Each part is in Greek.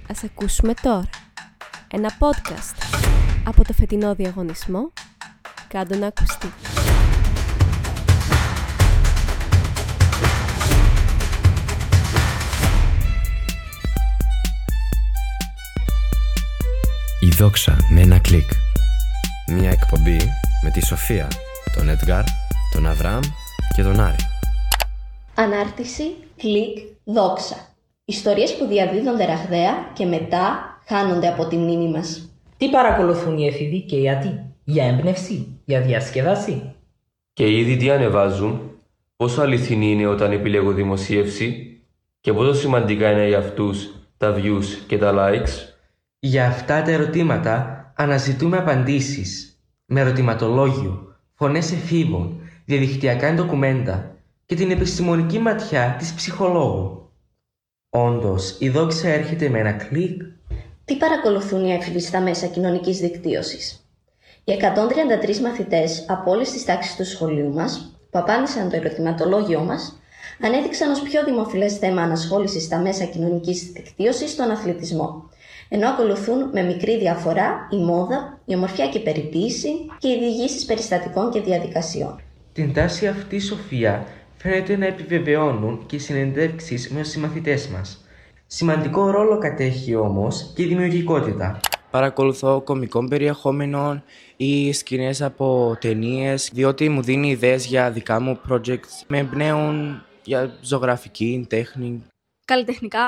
Ας ακούσουμε τώρα ένα podcast από το φετινό διαγωνισμό «Κάντο να ακουστεί». Η δόξα με ένα κλικ. Μια εκπομπή με τη Σοφία, τον Έντγκαρ, τον Αβραάμ και τον Άρη. Ανάρτηση, κλικ, δόξα. Ιστορίες που διαδίδονται ραγδαία και μετά χάνονται από τη μνήμη μας. Τι παρακολουθούν οι έφηβοι και γιατί? Για έμπνευση, για διασκέδαση. Και ήδη τι ανεβάζουν, πόσο αληθινή είναι όταν επιλέγω δημοσίευση και πόσο σημαντικά είναι για αυτούς τα views και τα likes. Για αυτά τα ερωτήματα αναζητούμε απαντήσεις με ερωτηματολόγιο, φωνές εφήβων, διαδικτυακά ντοκουμέντα και την επιστημονική ματιά της ψυχολόγου. Όντως, η δόξα έρχεται με ένα κλικ. Τι παρακολουθούν οι έφηβοι στα μέσα κοινωνικής δικτύωσης? Οι 133 μαθητές από όλες τις τάξεις του σχολείου μας, που απάντησαν το ερωτηματολόγιο μας, ανέδειξαν ως πιο δημοφιλές θέμα ανασχόλησης στα μέσα κοινωνικής δικτύωσης τον αθλητισμό, ενώ ακολουθούν με μικρή διαφορά η μόδα, η ομορφιά και η περιποίηση και οι διηγήσεις περιστατικών και διαδικασιών. Την τάση αυτή, Σοφία, φαίνεται να επιβεβαιώνουν και οι συνεντεύξεις με τους συμμαθητές μας. Σημαντικό ρόλο κατέχει όμως και η δημιουργικότητα. Παρακολουθώ κωμικών περιεχόμενων ή σκηνές από ταινίες, διότι μου δίνει ιδέες για δικά μου projects. Με εμπνέουν για ζωγραφική, τέχνη. Καλλιτεχνικά,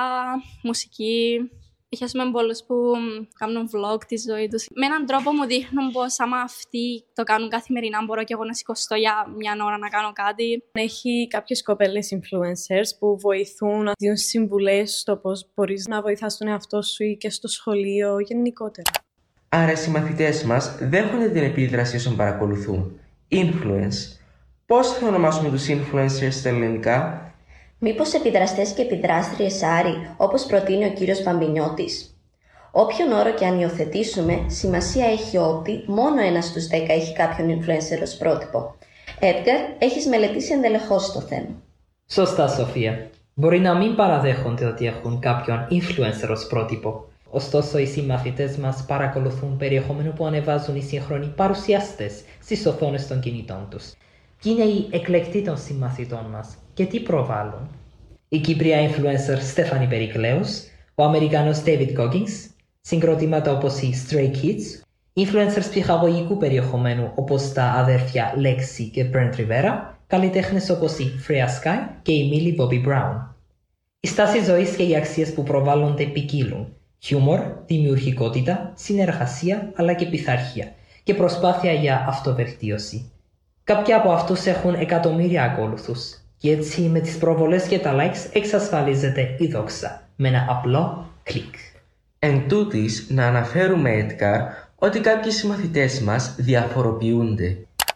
μουσική. Είχαμε πολλούς που κάνουν vlog τη ζωή τους. Με έναν τρόπο μου δείχνουν πως άμα αυτοί το κάνουν καθημερινά, μπορώ και εγώ να σηκωστώ για μια ώρα να κάνω κάτι. Έχει κάποιες κοπέλες influencers που βοηθούν να δίνουν συμβουλές στο πώς μπορείς να βοηθάς τον εαυτό σου ή και στο σχολείο γενικότερα. Άρα οι συμμαθητές μας δέχονται την επίδραση όσων παρακολουθούν. Influence. Πώς θα ονομάσουμε τους influencers στα ελληνικά? Μήπως επιδραστές και επιδράστριες, Άρη, όπως προτείνει ο κύριος Μπαμπινιώτης? Όποιον όρο και αν υιοθετήσουμε, σημασία έχει ότι μόνο ένας στους 10 έχει κάποιον influencer ως πρότυπο. Έντγκαρ, έχεις μελετήσει ενδελεχώς το θέμα. Σωστά, Σοφία. Μπορεί να μην παραδέχονται ότι έχουν κάποιον influencer ως πρότυπο. Ωστόσο, οι συμμαθητές μας παρακολουθούν περιεχόμενο που ανεβάζουν οι σύγχρονοι παρουσιαστές στις οθόνες των κινητών τους. Ποιοι είναι οι εκλεκτοί των συμμαθητών μας και τι προβάλλουν? Η Κύπρια influencer Στέφανη Περικλέους, ο Αμερικανός David Goggins, συγκροτήματα όπως οι Stray Kids, influencers ψυχαγωγικού περιεχομένου όπως τα αδέρφια Lexi και Brent Rivera, καλλιτέχνες όπως η Freya Sky και η Millie Bobby Brown. Η στάση ζωής και οι αξίες που προβάλλονται ποικίλουν. Χιούμορ, δημιουργικότητα, συνεργασία αλλά και πειθαρχία και προσπάθεια για αυτοβελτίωση. Κάποιοι από αυτούς έχουν εκατομμύρια ακόλουθους και έτσι με τις προβολές και τα likes εξασφαλίζεται η δόξα με ένα απλό κλικ. Εν τούτης, να αναφέρουμε, Έντγκαρ, ότι κάποιοι συμμαθητές μας διαφοροποιούνται.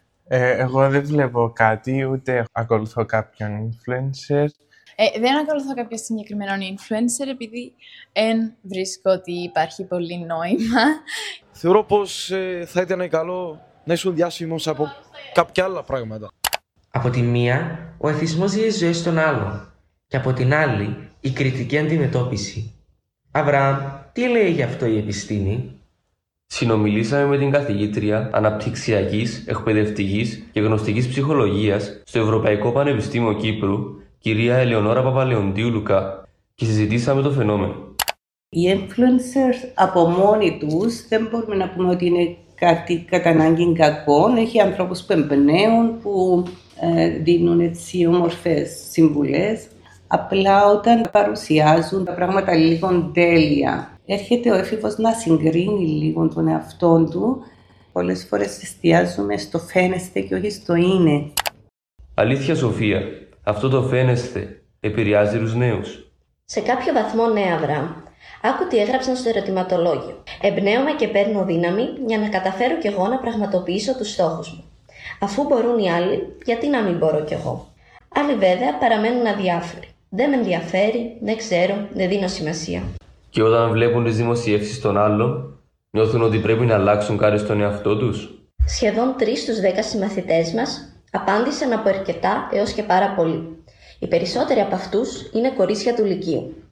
Εγώ δεν βλέπω κάτι, ούτε ακολουθώ κάποιον influencer. Δεν ακολουθώ κάποιο συγκεκριμένο influencer επειδή βρίσκω ότι υπάρχει πολύ νόημα. Θεωρώ πως θα ήταν καλό να ήσουν διάσημος από κάποια άλλα πράγματα. Από τη μία, ο εθισμός ζει τις ζωές των άλλων και από την άλλη, η κριτική αντιμετώπιση. Αβραάμ, τι λέει γι' αυτό η επιστήμη? Συνομιλήσαμε με την καθηγήτρια αναπτυξιακής, εκπαιδευτικής και γνωστικής ψυχολογίας στο Ευρωπαϊκό Πανεπιστήμιο Κύπρου, κυρία Ελεονόρα Παπαλεοντίου Λουκά, και συζητήσαμε το φαινόμενο. Οι influencers από μόνοι τους δεν μπορούμε να πούμε ότι είναι κάτι κατά ανάγκη κακό. Έχει ανθρώπους που εμπνέουν, που δίνουν έτσι όμορφες συμβουλές. Απλά όταν παρουσιάζουν τα πράγματα λίγο τέλεια, έρχεται ο έφηβος να συγκρίνει λίγο τον εαυτό του. Πολλές φορές εστιάζουμε στο φαίνεστε και όχι στο είναι. Αλήθεια, Σοφία, αυτό το φαίνεστε επηρεάζει τους νέους? Σε κάποιο βαθμό, ναι, Αβραάμ. Άκου τι έγραψαν στο ερωτηματολόγιο. Εμπνέομαι και παίρνω δύναμη για να καταφέρω κι εγώ να πραγματοποιήσω τους στόχους μου. Αφού μπορούν οι άλλοι, γιατί να μην μπορώ κι εγώ? Άλλοι βέβαια παραμένουν αδιάφοροι. Δεν με ενδιαφέρει, δεν ξέρω, δεν δίνω σημασία. Και όταν βλέπουν τις δημοσιεύσεις των άλλων, νιώθουν ότι πρέπει να αλλάξουν κάτι στον εαυτό τους. Σχεδόν 3 στους 10 συμμαθητές μας απάντησαν από αρκετά έως και πάρα πολύ. Οι περισσότεροι από αυτούς είναι κορίτσια του Λυκείου.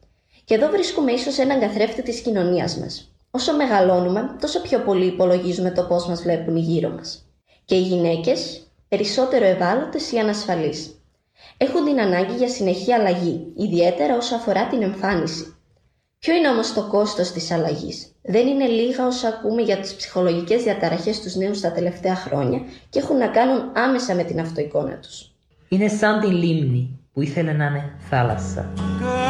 Και εδώ βρίσκουμε ίσως έναν καθρέφτη της κοινωνίας μας. Όσο μεγαλώνουμε, τόσο πιο πολύ υπολογίζουμε το πώς μας βλέπουν οι γύρω μας. Και οι γυναίκες, περισσότερο ευάλωτες ή ανασφαλείς, έχουν την ανάγκη για συνεχή αλλαγή, ιδιαίτερα όσο αφορά την εμφάνιση. Ποιο είναι όμως το κόστος της αλλαγής? Δεν είναι λίγα όσα ακούμε για τις ψυχολογικές διαταραχές στους νέους τα τελευταία χρόνια και έχουν να κάνουν άμεσα με την αυτοεικόνα τους. Είναι σαν την λίμνη που ήθελε να είναι θάλασσα.